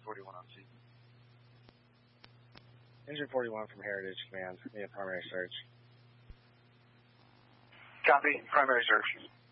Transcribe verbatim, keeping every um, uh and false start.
forty-one on C. Engine forty-one from Heritage Command. Need a primary search. Copy. Primary search.